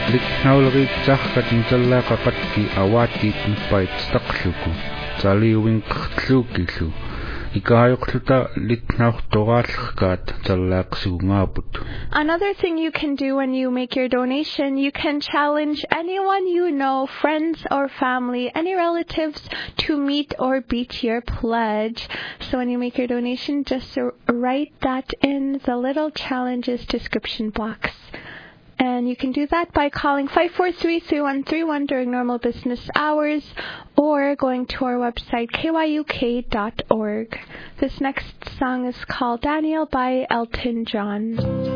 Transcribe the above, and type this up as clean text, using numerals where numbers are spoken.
Liknaulriitsarkat nitallaqaqatki awaatiit nupait staqluku taliuinqerluukillu ikaayuqluta litnaurtoraallrkaat tallaaqsugungaaput. Another thing you can do when you make your donation, you can challenge anyone you know, friends or family, any relatives, to meet or beat your pledge. So when you make your donation, just write that in the little challenges description box. And you can do that by calling 543-3131 during normal business hours or going to our website, kyuk.org. This next song is called Daniel by Elton John.